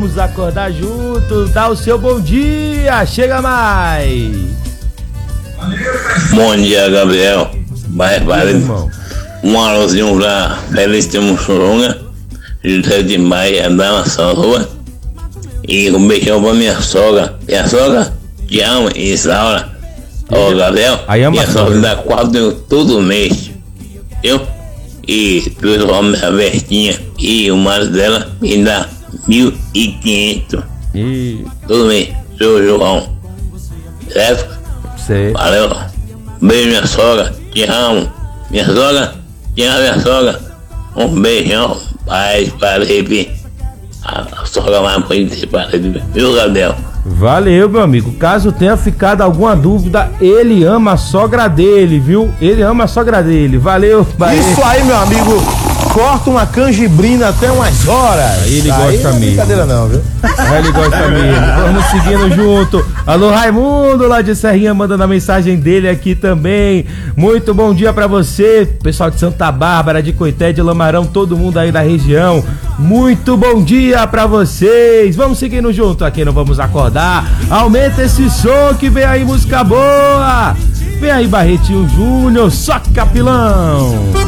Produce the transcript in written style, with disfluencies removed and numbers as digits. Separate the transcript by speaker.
Speaker 1: vamos acordar juntos. Dá o seu bom dia, chega mais.
Speaker 2: Bom dia, Gabriel. Vale um alôzinho pra Felício Churunga, José de Maia, Dama Rua. E um beijão pra minha sogra. Minha sogra, te amo, Isaura. Ô, Gabriel, minha sogra dá 4 todo mês, viu? E tudo homens a vestinha. E o marido dela me dá 1.500 todo mês, seu João. Certo?
Speaker 1: Sei.
Speaker 2: Valeu. Beijo, minha sogra. Te amo. Minha sogra. Te amo, minha sogra. Um beijão. Paz, Felipe. A sogra mais bonita, Felipe. Viu, Gabriel?
Speaker 1: Valeu, meu amigo. Caso tenha ficado alguma dúvida, ele ama a sogra dele, viu? Ele ama a sogra dele. Valeu, valeu.
Speaker 3: Isso aí, meu amigo. Corta uma canjibrina até umas horas.
Speaker 1: Aí ele gosta mesmo. Não é
Speaker 3: brincadeira não, viu?
Speaker 1: Aí ele gosta mesmo. Vamos seguindo junto. Alô, Raimundo, lá de Serrinha, mandando a mensagem dele aqui também. Muito bom dia pra você, pessoal de Santa Bárbara, de Coité, de Lamarão, todo mundo aí da região. Muito bom dia pra vocês. Vamos seguindo junto aqui, não vamos acordar. Aumenta esse som que vem aí música boa. Vem aí Barretinho Júnior, só capilão.